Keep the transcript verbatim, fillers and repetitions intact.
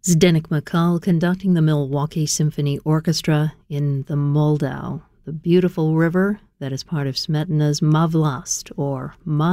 Zdeněk Mikal conducting the Milwaukee Symphony Orchestra in the Moldau, the beautiful river that is part of Smetana's Ma Vlast, or Ma